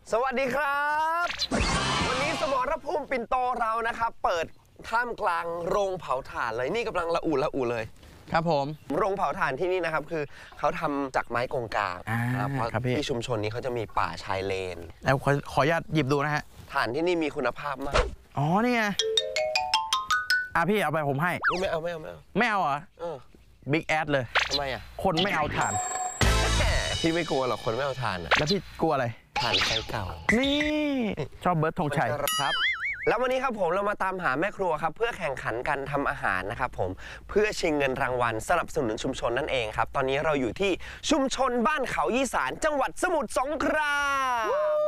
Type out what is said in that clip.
สวัสดีครับวันนี้สมรภูมิปิ่นโตเรานะครับเปิดท่ามกลางโรงเผาถ่านเลยนี่กำลังระอุเลยครับผมโรงเผาถ่านที่นี่นะครับคือเขาทำจากไม้กงกลางเพราะที่ชุมชนนี้เขาจะมีป่าชายเลนแล้วขออนุญาตหยิบดูนะฮะถ่านที่นี่มีคุณภาพมากอ๋อนี่ไงพี่เอาไปผมให้ไม่เอาไม่เอาเหรอบิ๊กแอดเลยทำไมอ่ะคนไม่เอาถ่านพี่ไม่กลัวหรอกคนไม่เอาถ่านแล้วพี่กลัวอะไรถ่านไฟเก่านี่ชอบเบิร์ดธงชัยครับแล้ววันนี้ครับผมเรามาตามหาแม่ครัวครับเพื่อแข่งขันกันทำอาหารนะครับผมเพื่อชิงเงินรางวัลสนับสนุนชุมชนนั่นเองครับตอนนี้เราอยู่ที่ชุมชนบ้านเขายี่สานจังหวัดสมุทรสงคราม